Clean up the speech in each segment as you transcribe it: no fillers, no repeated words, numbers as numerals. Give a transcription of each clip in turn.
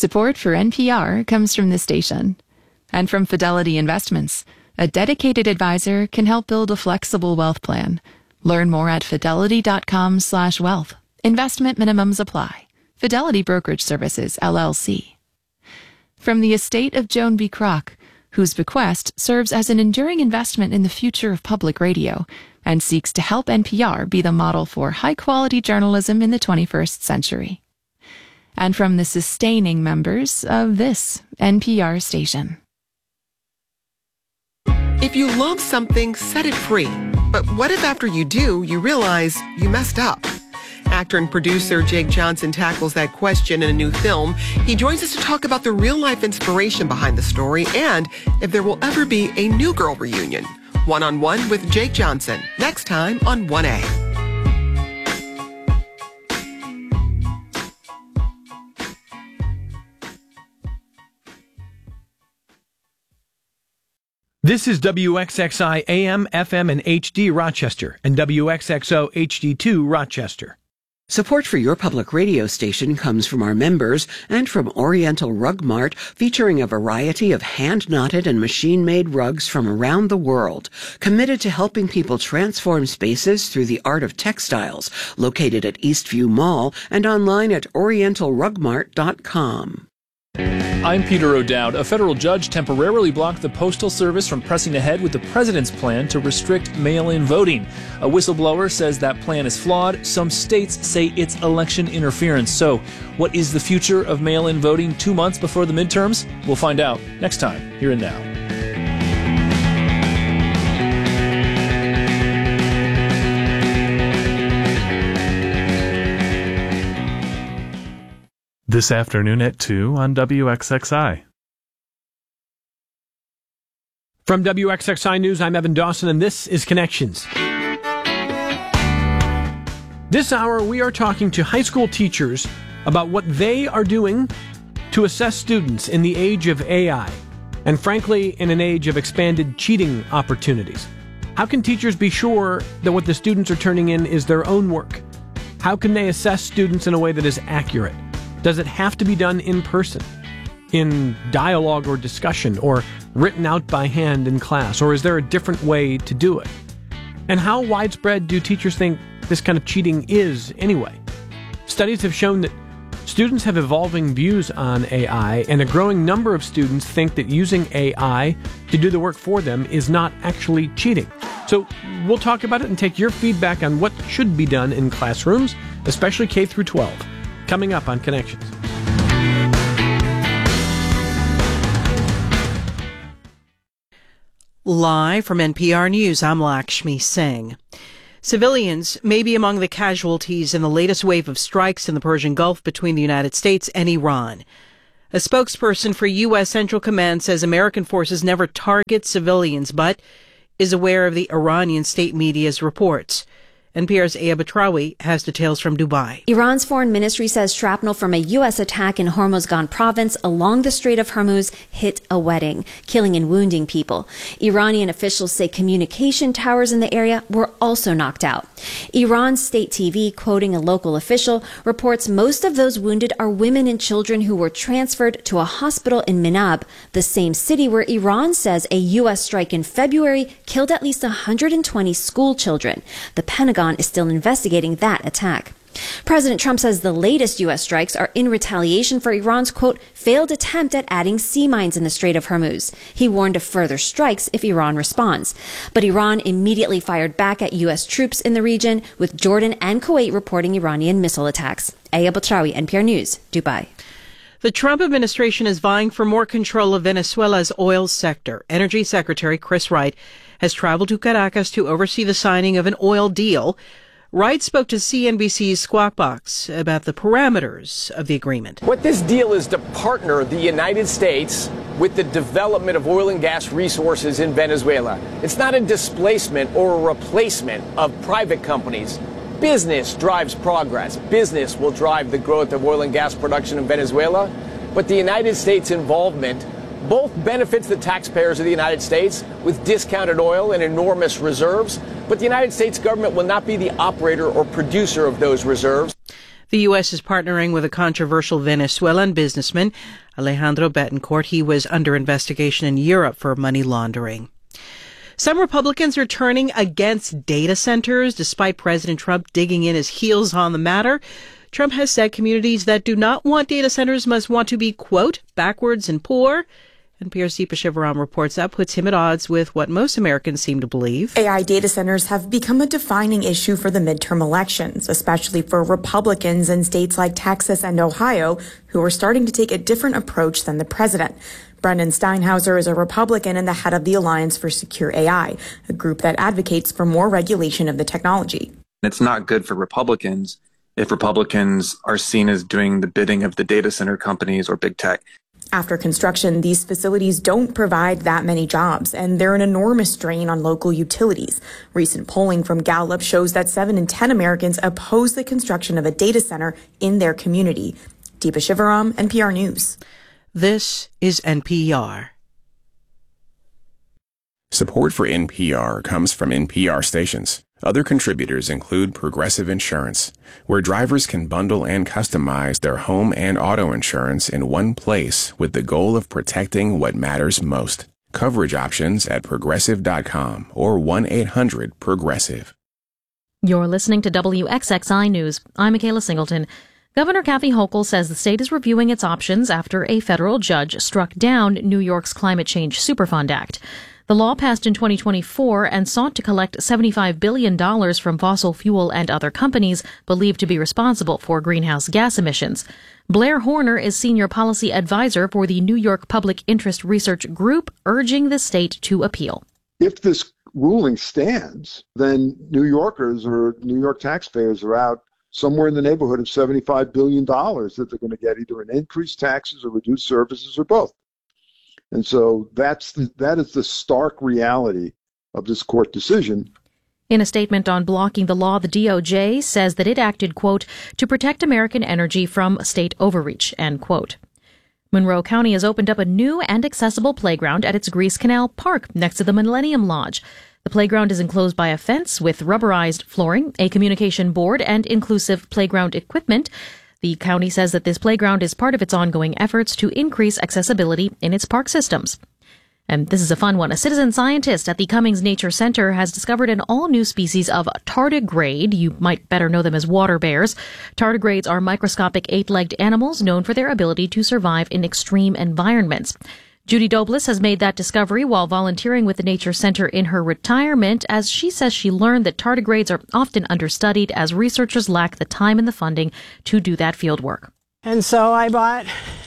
Support for NPR comes from this station and from Fidelity Investments. A dedicated advisor can help build a flexible wealth plan. Learn more at fidelity.com/wealth. Investment minimums apply. Fidelity Brokerage Services, LLC. From the estate of Joan B. Kroc, whose bequest serves as an enduring investment in the future of public radio and seeks to help NPR be the model for high-quality journalism in the 21st century. And from the sustaining members of this NPR station. If you love something, set it free. But what if after you do, you realize you messed up? Actor and producer Jake Johnson tackles that question in a new film. He joins us to talk about the real-life inspiration behind the story and if there will ever be a New Girl reunion. One-on-one with Jake Johnson, next time on 1A. This is WXXI AM, FM, and HD Rochester and WXXO HD2 Rochester. Support for your public radio station comes from our members and from Oriental Rug Mart, featuring a variety of hand-knotted and machine-made rugs from around the world, committed to helping people transform spaces through the art of textiles, located at Eastview Mall and online at orientalrugmart.com. I'm Peter O'Dowd. A federal judge temporarily blocked the Postal Service from pressing ahead with the president's plan to restrict mail-in voting. A whistleblower says that plan is flawed. Some states say it's election interference. So, what is the future of mail-in voting 2 months before the midterms? We'll find out next time, here and now. This afternoon at 2 on WXXI. From WXXI News, I'm Evan Dawson, and this is Connections. This hour, we are talking to high school teachers about what they are doing to assess students in the age of AI, and frankly, in an age of expanded cheating opportunities. How can teachers be sure that what the students are turning in is their own work? How can they assess students in a way that is accurate? Does it have to be done in person, in dialogue or discussion, or written out by hand in class, or is there a different way to do it? And how widespread do teachers think this kind of cheating is anyway? Studies have shown that students have evolving views on AI, and a growing number of students think that using AI to do the work for them is not actually cheating. So we'll talk about it and take your feedback on what should be done in classrooms, especially K through 12. Coming up on Connections. Live from NPR News, I'm Lakshmi Singh. Civilians may be among the casualties in the latest wave of strikes in the Persian Gulf between the United States and Iran. A spokesperson for U.S. Central Command says American forces never target civilians, but is aware of the Iranian state media's reports. NPR's Aya Batrawi has details from Dubai. Iran's foreign ministry says shrapnel from a U.S. attack in Hormozgan province along the Strait of Hormuz hit a wedding, killing and wounding people. Iranian officials say communication towers in the area were also knocked out. Iran's state TV, quoting a local official, reports most of those wounded are women and children who were transferred to a hospital in Minab, the same city where Iran says a U.S. strike in February killed at least 120 school children. The Pentagon is still investigating that attack. President Trump says the latest U.S. strikes are in retaliation for Iran's, quote, failed attempt at adding sea mines in the Strait of Hormuz. He warned of further strikes if Iran responds. But Iran immediately fired back at U.S. troops in the region, with Jordan and Kuwait reporting Iranian missile attacks. Aya Batrawi, NPR News, Dubai. The Trump administration is vying for more control of Venezuela's oil sector. Energy Secretary Chris Wright has traveled to Caracas to oversee the signing of an oil deal. Wright spoke to CNBC's Squawk Box about the parameters of the agreement. What this deal is to partner the United States with the development of oil and gas resources in Venezuela. It's not a displacement or a replacement of private companies. Business drives progress. Business will drive the growth of oil and gas production in Venezuela. But the United States involvement both benefits the taxpayers of the United States with discounted oil and enormous reserves, but the United States government will not be the operator or producer of those reserves. The U.S. is partnering with a controversial Venezuelan businessman, Alejandro Betancourt. He was under investigation in Europe for money laundering. Some Republicans are turning against data centers, despite President Trump digging in his heels on the matter. Trump has said communities that do not want data centers must want to be, quote, backwards and poor. NPR's Deepa Shivaram reports that puts him at odds with what most Americans seem to believe. AI data centers have become a defining issue for the midterm elections, especially for Republicans in states like Texas and Ohio, who are starting to take a different approach than the president. Brendan Steinhauser is a Republican and the head of the Alliance for Secure AI, a group that advocates for more regulation of the technology. It's not good for Republicans if Republicans are seen as doing the bidding of the data center companies or big tech. After construction, these facilities don't provide that many jobs, and they're an enormous drain on local utilities. Recent polling from Gallup shows that 7 in 10 Americans oppose the construction of a data center in their community. Deepa Shivaram, NPR News. This is NPR. Support for NPR comes from NPR stations. Other contributors include Progressive Insurance, where drivers can bundle and customize their home and auto insurance in one place with the goal of protecting what matters most. Coverage options at Progressive.com or 1-800-PROGRESSIVE. You're listening to WXXI News. I'm Michaela Singleton. Governor Kathy Hochul says the state is reviewing its options after a federal judge struck down New York's Climate Change Superfund Act. The law passed in 2024 and sought to collect $75 billion from fossil fuel and other companies believed to be responsible for greenhouse gas emissions. Blair Horner is senior policy advisor for the New York Public Interest Research Group, urging the state to appeal. If this ruling stands, then New Yorkers or New York taxpayers are out somewhere in the neighborhood of $75 billion that they're going to get either in increased taxes or reduced services or both. And so that is the stark reality of this court decision. In a statement on blocking the law, the DOJ says that it acted, quote, to protect American energy from state overreach, end quote. Monroe County has opened up a new and accessible playground at its Grease Canal Park next to the Millennium Lodge. The playground is enclosed by a fence with rubberized flooring, a communication board, and inclusive playground equipment. The county says that this playground is part of its ongoing efforts to increase accessibility in its park systems. And this is a fun one. A citizen scientist at the Cummings Nature Center has discovered an all-new species of tardigrade. You might better know them as water bears. Tardigrades are microscopic 8-legged animals known for their ability to survive in extreme environments. Judy Douglas has made that discovery while volunteering with the Nature Center in her retirement, as she says she learned that tardigrades are often understudied as researchers lack the time and the funding to do that field work. And so I bought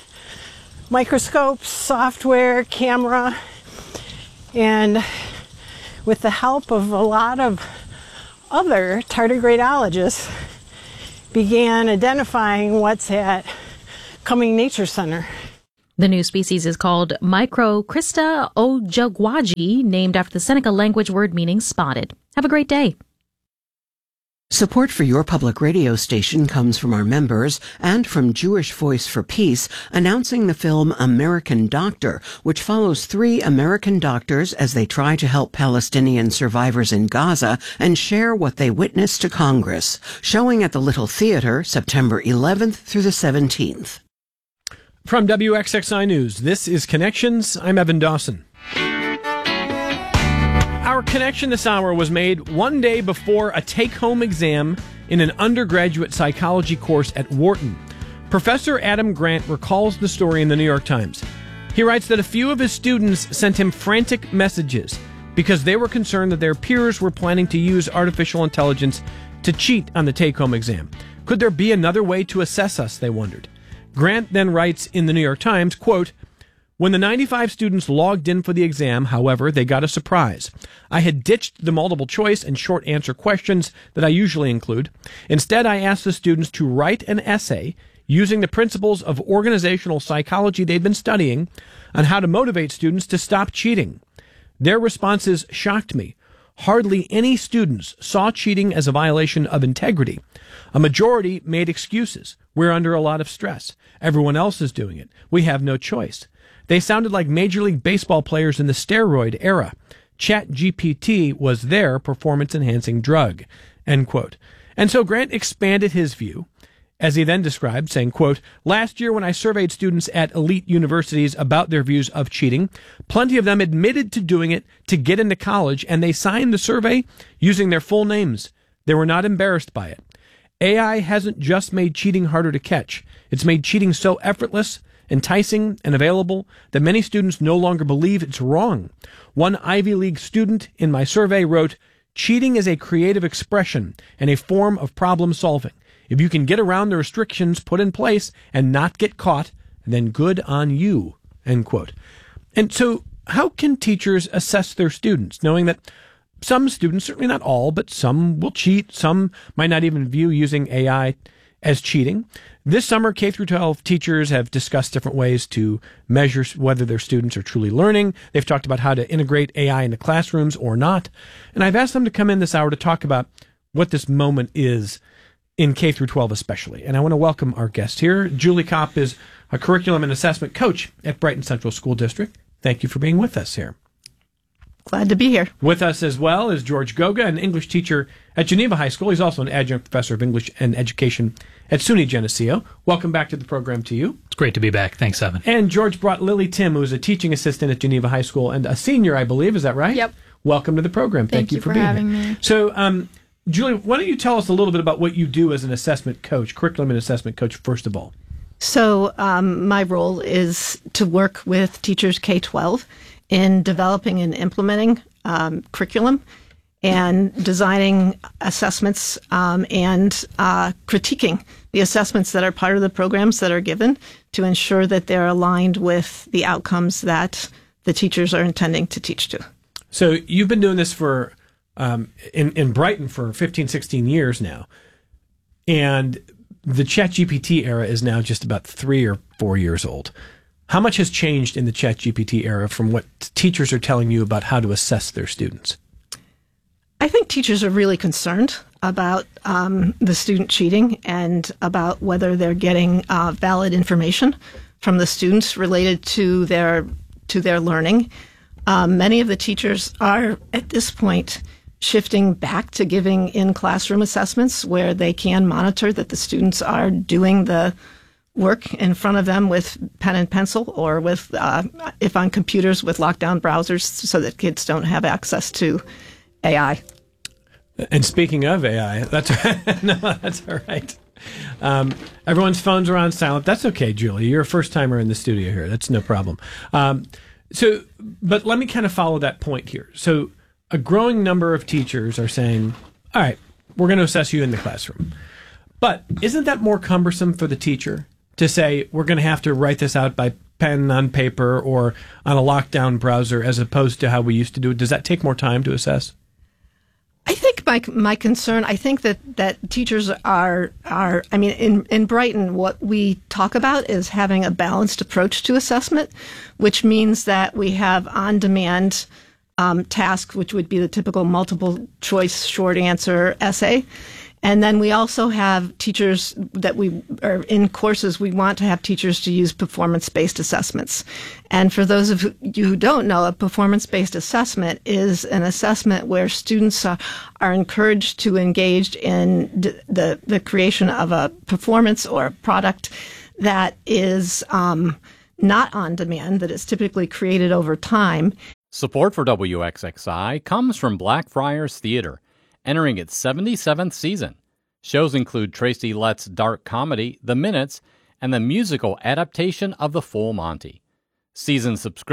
microscopes, software, camera, and with the help of a lot of other tardigradologists, began identifying what's at Cummings Nature Center. The new species is called Microcrysta ojagwaji, named after the Seneca language word meaning spotted. Have a great day. Support for your public radio station comes from our members and from Jewish Voice for Peace, announcing the film American Doctor, which follows 3 American doctors as they try to help Palestinian survivors in Gaza and share what they witnessed to Congress. Showing at the Little Theater September 11th through the 17th. From WXXI News, this is Connections. I'm Evan Dawson. Our connection this hour was made one day before a take-home exam in an undergraduate psychology course at Wharton. Professor Adam Grant recalls the story in the New York Times. He writes that a few of his students sent him frantic messages because they were concerned that their peers were planning to use artificial intelligence to cheat on the take-home exam. Could there be another way to assess us, they wondered. Grant then writes in the New York Times, quote, when the 95 students logged in for the exam, however, they got a surprise. I had ditched the multiple choice and short answer questions that I usually include. Instead, I asked the students to write an essay using the principles of organizational psychology they'd been studying on how to motivate students to stop cheating. Their responses shocked me. Hardly any students saw cheating as a violation of integrity. A majority made excuses. We're under a lot of stress. Everyone else is doing it. We have no choice. They sounded like Major League Baseball players in the steroid era. ChatGPT was their performance-enhancing drug, end quote. And so Grant expanded his view as he then described, saying, quote, "Last year when I surveyed students at elite universities about their views of cheating, plenty of them admitted to doing it to get into college, and they signed the survey using their full names. They were not embarrassed by it. AI hasn't just made cheating harder to catch. It's made cheating so effortless, enticing, and available that many students no longer believe it's wrong. One Ivy League student in my survey wrote, 'Cheating is a creative expression and a form of problem solving. If you can get around the restrictions put in place and not get caught, then good on you,' end quote." And so how can teachers assess their students, knowing that some students, certainly not all, but some will cheat, some might not even view using AI as cheating? This summer, K-12 teachers have discussed different ways to measure whether their students are truly learning. They've talked about how to integrate AI into classrooms or not. And I've asked them to come in this hour to talk about what this moment is in K-12 especially. And I want to welcome our guest here. Julie Kopp is a curriculum and assessment coach at Brighton Central School District. Thank you for being with us here. Glad to be here. With us as well is George Goga, an English teacher at Geneva High School. He's also an adjunct professor of English and education at SUNY Geneseo. Welcome back to the program to you. It's great to be back. Thanks, Evan. And George brought Lily Tim, who's a teaching assistant at Geneva High School and a senior, I believe. Is that right? Yep. Welcome to the program. Thank you for being having here. me. So, Julie, why don't you tell us a little bit about what you do as an assessment coach, curriculum and assessment coach, first of all? So my role is to work with teachers K-12 in developing and implementing curriculum and designing assessments and critiquing the assessments that are part of the programs that are given to ensure that they're aligned with the outcomes that the teachers are intending to teach to. So you've been doing this for in Brighton for 15, 16 years now, and the ChatGPT era is now just about 3 or 4 years old. How much has changed in the ChatGPT era from what teachers are telling you about how to assess their students? I think teachers are really concerned about the student cheating and about whether they're getting valid information from the students related to their learning. Many of the teachers are, at this point, shifting back to giving in-classroom assessments where they can monitor that the students are doing the work in front of them with pen and pencil or with, if on computers, with lockdown browsers so that kids don't have access to AI. And speaking of AI, that's no, that's all right. Everyone's phones are on silent. That's okay, Julie. You're a first-timer in the studio here. That's no problem. But let me kind of follow that point here. So a growing number of teachers are saying, all right, we're going to assess you in the classroom. But isn't that more cumbersome for the teacher to say, we're going to have to write this out by pen on paper or on a lockdown browser as opposed to how we used to do it? Does that take more time to assess? I think my concern, I think that teachers are I mean, in Brighton, what we talk about is having a balanced approach to assessment, which means that we have on-demand tasks, which would be the typical multiple choice short answer essay. And then we also have teachers that are in courses, we want to have teachers to use performance-based assessments. And for those of you who don't know, a performance-based assessment is an assessment where students are encouraged to engage in the creation of a performance or a product that is not on demand, that is typically created over time. Support for WXXI comes from Blackfriars Theater, entering its 77th season. Shows include Tracy Lett's dark comedy, The Minutes, and the musical adaptation of The Full Monty. Season subscription